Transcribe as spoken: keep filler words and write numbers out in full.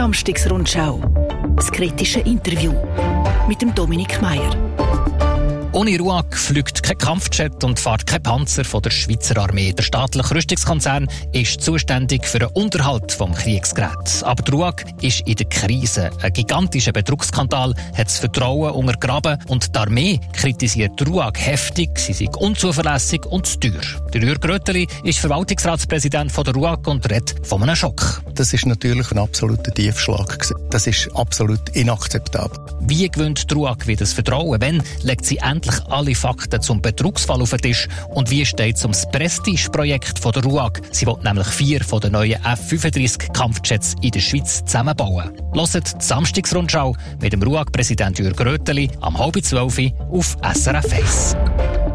Samstagsrundschau. Das kritische Interview mit dem Dominik Meier. Ohne RUAG fliegt kein Kampfjet und fährt kein Panzer von der Schweizer Armee. Der staatliche Rüstungskonzern ist zuständig für den Unterhalt des Kriegsgeräts. Aber der RUAG ist in der Krise. Ein gigantischer Betrugsskandal hat das Vertrauen untergraben und die Armee kritisiert die RUAG heftig. Sie sei unzuverlässig und zu teuer. Der Jürg Rötteli ist Verwaltungsratspräsident der RUAG und redet von einem Schock. Das ist natürlich ein absoluter Tiefschlag. Das ist absolut inakzeptabel. Wie gewinnt die RUAG wieder das Vertrauen? Wann legt sie endlich alle Fakten zum Betrugsfall auf den Tisch? Und wie steht es um das Prestige-Projekt der RUAG? Sie will nämlich vier von den neuen F fünfunddreißig Kampfjets in der Schweiz zusammenbauen. Hört die Samstagsrundschau mit dem RUAG-Präsident Jürg Rötteli am halb zwölf auf S R F eins.